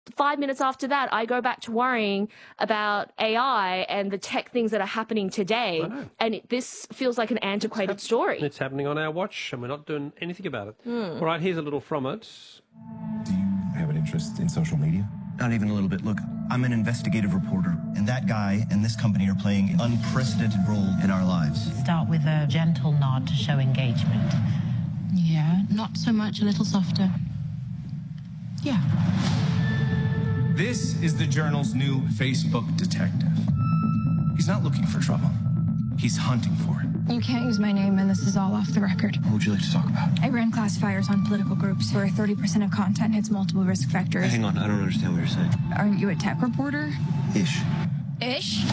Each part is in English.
5 minutes after that, I go back to worrying about AI and the tech things that are happening today. And this feels like an antiquated story. It's happening on our watch, and we're not doing anything about it. All right, here's a little from it. Do you have an interest in social media? Not even a little bit. Look, I'm an investigative reporter, and that guy and this company are playing an unprecedented role in our lives. Start with a gentle nod to show engagement. Yeah, not so much, a little softer. Yeah. This is the Journal's new Facebook detective. He's not looking for trouble. He's hunting for it. You can't use my name, and this is all off the record. What would you like to talk about? I ran classifiers on political groups where 30% of content hits multiple risk factors. Hang on, I don't understand what you're saying. Aren't you a tech reporter? Ish. Ish?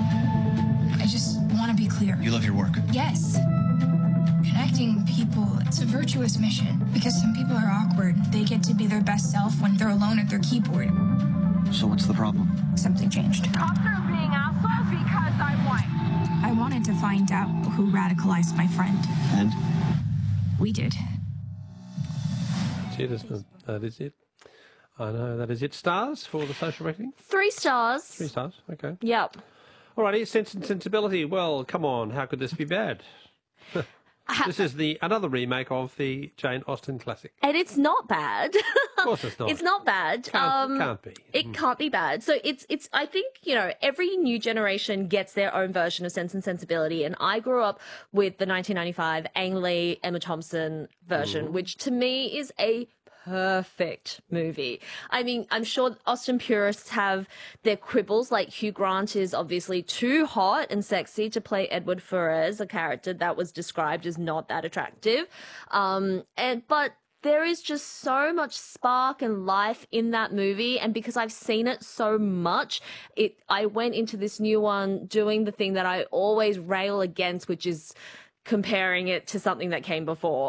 I just want to be clear. You love your work? Yes. Connecting people, it's a virtuous mission. Because some people are awkward. They get to be their best self when they're alone at their keyboard. So what's the problem? Something changed. Cops are being assholes because I'm white. I wanted to find out who radicalized my friend. And? We did. That's it, isn't it? That is it. I know, that is it. Stars for the social reckoning? 3 stars. 3 stars, okay. Yep. All righty, Sense and Sensibility. Well, come on, how could this be bad? This is another remake of the Jane Austen classic. And it's not bad. Of course it's not. It's not bad. Can't be. It can't be bad. So it's. I think, you know, every new generation gets their own version of Sense and Sensibility. And I grew up with the 1995 Ang Lee, Emma Thompson version, which to me is a perfect movie. I mean, I'm sure Austen purists have their quibbles, like Hugh Grant is obviously too hot and sexy to play Edward Ferrars, a character that was described as not that attractive. But there is just so much spark and life in that movie, and because I've seen it so much, I went into this new one doing the thing that I always rail against, which is comparing it to something that came before.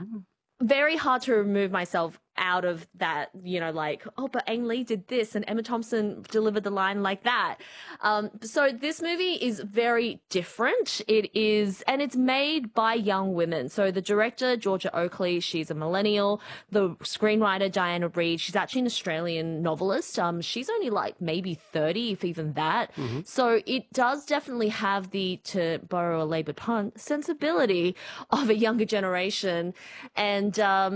Very hard to remove myself out of that, you know, like, oh, but Ang Lee did this and Emma Thompson delivered the line like that. So this movie is very different. It is, and it's made by young women. So the director, Georgia Oakley, she's a millennial. The screenwriter, Diana Reid, she's actually an Australian novelist. She's only like maybe 30, if even that. So it does definitely have the, to borrow a laboured pun, sensibility of a younger generation. And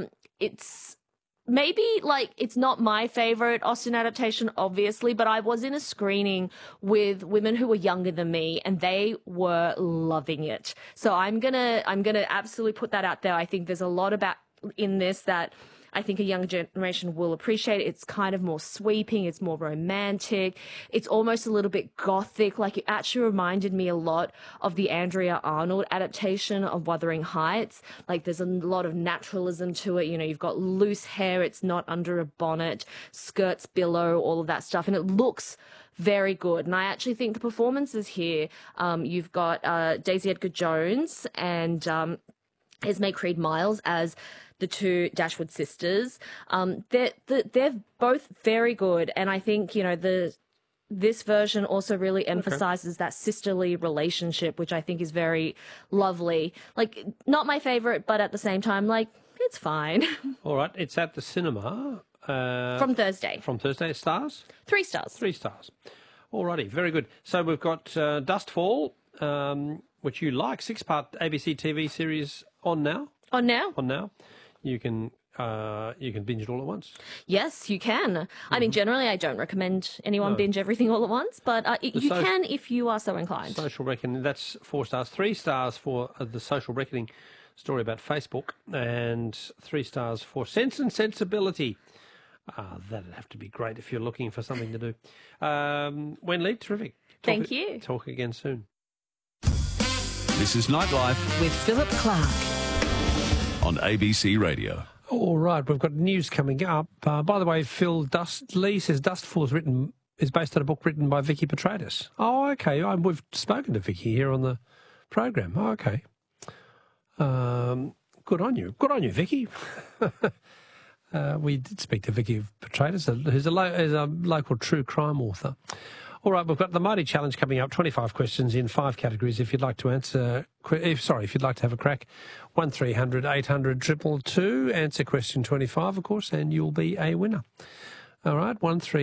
it's maybe, like, it's not my favorite Austen adaptation, obviously, but I was in a screening with women who were younger than me, and they were loving it. So I'm gonna absolutely put that out there. I think there's a lot about in this that I think a younger generation will appreciate. It's kind of more sweeping. It's more romantic. It's almost a little bit gothic. Like, it actually reminded me a lot of the Andrea Arnold adaptation of Wuthering Heights. Like, there's a lot of naturalism to it. You know, you've got loose hair. It's not under a bonnet, skirts below, all of that stuff. And it looks very good. And I actually think the performances here, you've got Daisy Edgar-Jones and Esme Creed-Miles as the two Dashwood sisters. They're both very good, and I think, you know, this version also really emphasizes that sisterly relationship, which I think is very lovely. Like, not my favorite, but at the same time, like, it's fine. All right, it's at the cinema from Thursday. From Thursday, stars? 3 stars. 3 stars. All righty, very good. So we've got Dustfall, which you like, 6-part ABC TV series on now. On now? On now. You can binge it all at once. Yes, you can. I mean, generally, I don't recommend anyone binge everything all at once, but you can if you are so inclined. Social Reckoning, that's 4 stars. 3 stars for the Social Reckoning story about Facebook, and 3 stars for Sense and Sensibility. That'd have to be great if you're looking for something to do. Wen Lee, terrific. Thank you. Talk again soon. This is Nightlife with Philip Clark on ABC Radio. All right, we've got news coming up. By the way, Lee says Dustfall is based on a book written by Vicky Petratus. Oh, okay. We've spoken to Vicky here on the program. Oh, okay. Good on you. Good on you, Vicky. We did speak to Vicky Petratus, who's a local true crime author. All right, we've got the Mighty Challenge coming up. 25 questions in 5 categories. If you'd like to if you'd like to have a crack, 1300 800 222. Answer question 25, of course, and you'll be a winner. All right, 1-3.